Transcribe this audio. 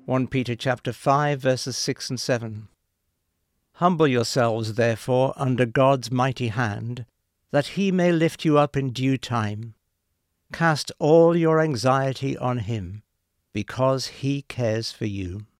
1 Peter chapter 5, verses 6 and 7. Humble yourselves, therefore, under God's mighty hand, that he may lift you up in due time. Cast all your anxiety on him, because he cares for you.